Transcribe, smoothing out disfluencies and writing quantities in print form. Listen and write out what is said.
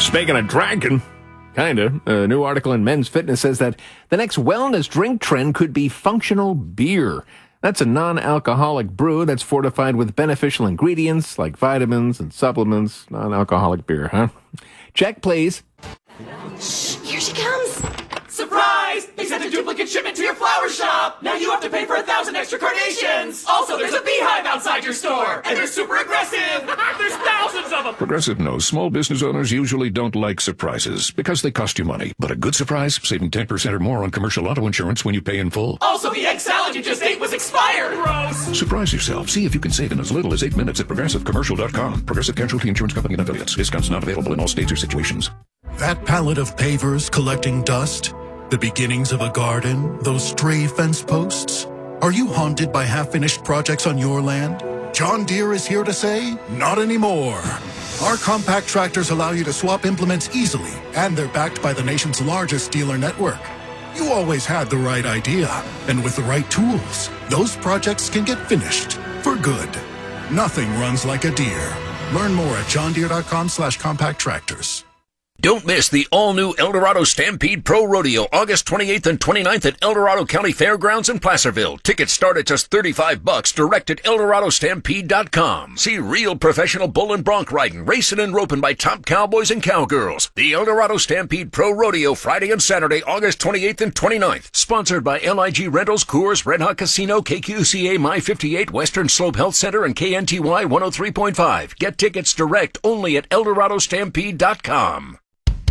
Speaking of dragon, kinda, a new article in Men's Fitness says that the next wellness drink trend could be functional beer. That's a non-alcoholic brew that's fortified with beneficial ingredients like vitamins and supplements. Non-alcoholic beer, huh? Check, please. Shh, here she comes. Surprise! They sent a duplicate shipment to your flower shop! Now you have to pay for 1,000 extra carnations! Also, there's a beehive outside your store! And they're super aggressive! There's thousands of them! Progressive knows small business owners usually don't like surprises because they cost you money. But a good surprise, saving 10% or more on commercial auto insurance when you pay in full. Also, the egg salad you just ate was expired! Gross! Surprise yourself. See if you can save in as little as 8 minutes at ProgressiveCommercial.com. Progressive Casualty Insurance Company and affiliates. Discounts not available in all states or situations. That pallet of pavers collecting dust? The beginnings of a garden? Those stray fence posts? Are you haunted by half-finished projects on your land? John Deere is here to say, not anymore. Our compact tractors allow you to swap implements easily, and they're backed by the nation's largest dealer network. You always had the right idea, and with the right tools, those projects can get finished for good. Nothing runs like a Deere. Learn more at johndeere.com/compact tractors. Don't miss the all-new Eldorado Stampede Pro Rodeo, August 28th and 29th at El Dorado County Fairgrounds in Placerville. Tickets start at just $35 direct at ElDoradoStampede.com. See real professional bull and bronc riding, racing and roping by top cowboys and cowgirls. The Eldorado Stampede Pro Rodeo, Friday and Saturday, August 28th and 29th. Sponsored by LIG Rentals, Coors, Red Hot Casino, KQCA, My 58, Western Slope Health Center, and KNTY 103.5. Get tickets direct only at ElDoradoStampede.com.